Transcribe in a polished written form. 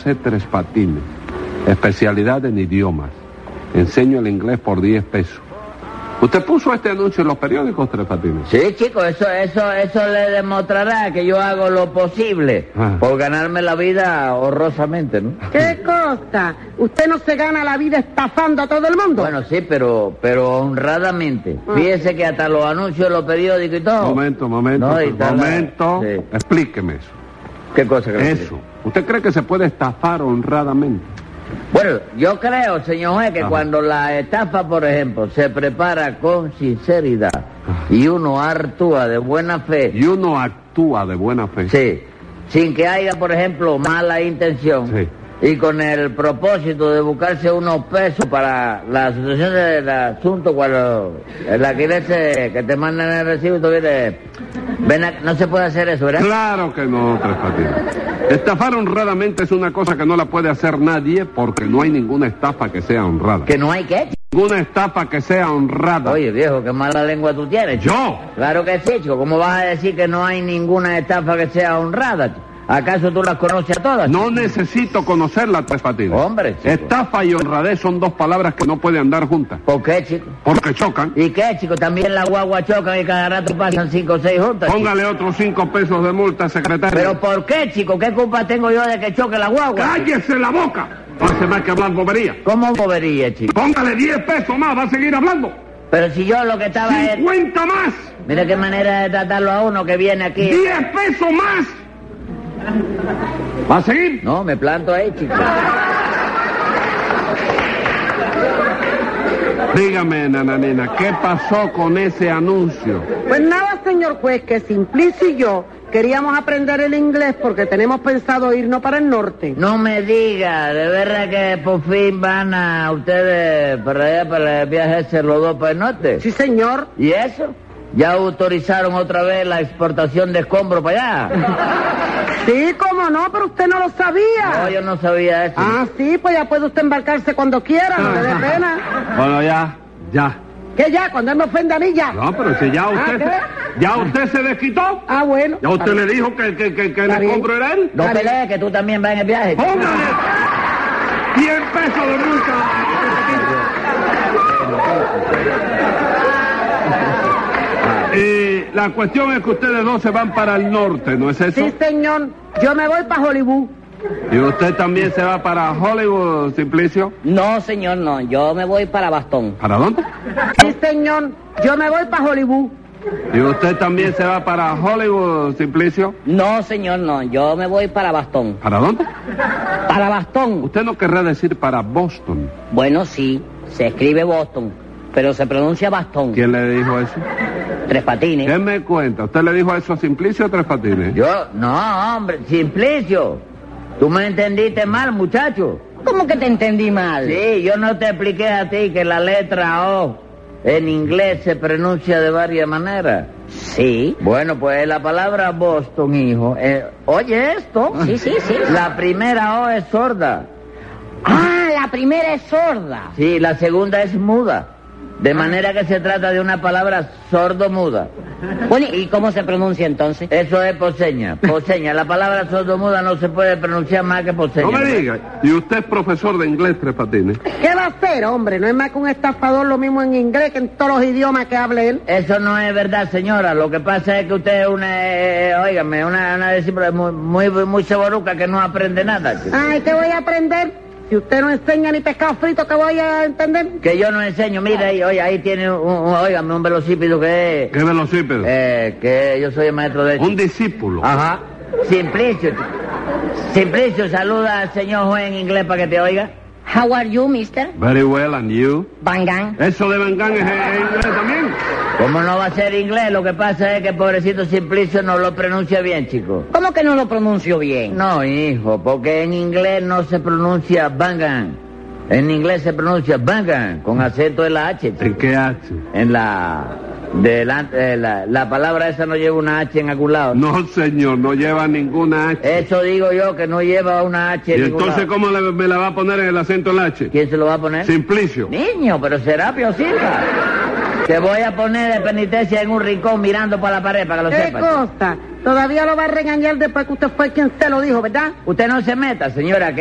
José Tres Patines, especialidad en idiomas. Enseño el inglés por 10 pesos. ¿Usted puso este anuncio en los periódicos, Tres Patines? Sí, chico, eso le demostrará que yo hago lo posible por ganarme la vida honrosamente, ¿no? ¿Qué cosa? ¿Usted no se gana la vida estafando a todo el mundo? Bueno, sí, pero honradamente. Fíjese que hasta los anuncios de los periódicos y todo. Momento. Sí. Explíqueme eso. ¿Qué cosa? Eso. ¿Usted cree que se puede estafar honradamente? Bueno, yo creo, señor juez, que cuando la estafa, por ejemplo, se prepara con sinceridad y uno actúa de buena fe. Sí, sin que haya, por ejemplo, mala intención. Sí. Y con el propósito de buscarse unos pesos para la situación del asunto, cuando el alquiler que te mandan el recibo, tú vienes, no se puede hacer eso, ¿verdad? Claro que no, Tres Patines. Estafar honradamente es una cosa que no la puede hacer nadie porque no hay ninguna estafa que sea honrada. ¿Que no hay qué? Ninguna estafa que sea honrada. Oye, viejo, qué mala lengua tú tienes, chico. ¿Yo? Claro que sí, chico. ¿Cómo vas a decir que no hay ninguna estafa que sea honrada, chico? ¿Acaso tú las conoces a todas? No necesito conocerlas, Tres Patines. Hombre, chico. Estafa y honradez son dos palabras que no pueden andar juntas. ¿Por qué, chico? Porque chocan. ¿Y qué, chico? También las guaguas chocan y cada rato pasan 5 o 6 juntas, chico. Póngale otros 5 pesos de multa, secretario. ¿Pero por qué, chico? ¿Qué culpa tengo yo de que choque la guagua? ¡Cállese la boca! No hace más que hablar bobería. ¿Cómo bobería, chico? Póngale 10 pesos más, va a seguir hablando. Pero si yo lo que estaba es... 50 más. Mira qué manera de tratarlo a uno que viene aquí. 10 pesos más. ¿Va a seguir? No, me planto ahí, chico. Dígame, nananina, ¿qué pasó con ese anuncio? Pues nada, señor juez, que Simplicio y yo queríamos aprender el inglés porque tenemos pensado irnos para el norte. No me diga, ¿de verdad que por fin van a ustedes para allá, para el viaje ese, los dos para el norte? Sí, señor. ¿Y eso? ¿Ya autorizaron otra vez la exportación de escombros para allá? Sí, cómo no, pero usted no lo sabía. No, yo no sabía eso. Ah, sí, pues ya puede usted embarcarse cuando quiera, no le dé pena. Bueno, ya. ¿Qué ya? Cuando él me ofende a mí, ya. No, pero si ya usted... ¿Ya usted se desquitó? Ah, bueno. ¿Ya usted le dijo que el escombro era él? No pelees, que tú también vas en el viaje. ¡Póngale 100 pesos de multa! La cuestión es que ustedes dos se van para el norte, ¿no es eso? Sí, señor. Yo me voy para Hollywood. ¿Y usted también se va para Hollywood, Simplicio? No, señor, no. Yo me voy para Bastón. ¿Para dónde? Sí, señor. Yo me voy para Hollywood. ¿Y usted también se va para Hollywood, Simplicio? No, señor, no. Yo me voy para Bastón. ¿Para dónde? Para Bastón. Usted no querrá decir para Boston. Bueno, sí. Se escribe Boston, pero se pronuncia Bastón. ¿Quién le dijo eso? Tres Patines. ¿Qué me cuenta? ¿Usted le dijo eso a Simplicio o Tres Patines? Yo, no, hombre, Simplicio. Tú me entendiste mal, muchacho. ¿Cómo que te entendí mal? Sí, yo no te expliqué a ti que la letra O en inglés se pronuncia de varias maneras. Sí. Bueno, pues la palabra Boston, hijo. Oye esto. Sí. La primera O es sorda. Ah, la primera es sorda. Sí, la segunda es muda. De manera que se trata de una palabra sordo-muda. Bueno, ¿y cómo se pronuncia entonces? Eso es por seña. Por seña. La palabra sordo-muda no se puede pronunciar más que por seña. No me diga. ¿Y usted es profesor de inglés, Tres Patines? ¿Qué va a hacer, hombre? No es más que un estafador lo mismo en inglés que en todos los idiomas que hable él. Eso no es verdad, señora. Lo que pasa es que usted es una discípula muy saboruca que no aprende nada, chico. Ay, ¿qué voy a aprender? Si usted no enseña ni pescado frito, ¿qué voy a entender? Que yo no enseño. Mira, ahí tiene un velocípedo que es... ¿Qué velocípedo? Que yo soy el maestro de... Un discípulo. Ajá. Simplicio, saluda al señor juez en inglés para que te oiga. How are you, mister? Very well, and you? Bangan. ¿Eso de Bangan es inglés también? ¿Cómo no va a ser inglés? Lo que pasa es que el pobrecito Simplicio no lo pronuncia bien, chico. ¿Cómo que no lo pronuncio bien? No, hijo, porque en inglés no se pronuncia Bangan. En inglés se pronuncia Bangan, con acento en la H, chico. ¿En qué H? En la... la palabra esa no lleva una H en algún lado. No, señor, no lleva ninguna H. Eso digo yo, que no lleva una H en ¿Y ningún entonces lado. cómo me la va a poner en el acento en la H? ¿Quién se lo va a poner? Simplicio. Niño, pero Serapio Silva. Te voy a poner de penitencia en un rincón mirando para la pared para que lo ¿Qué sepas. cosa? Todavía lo va a regañar después que usted fue quien se lo dijo, ¿verdad? Usted no se meta, señora, que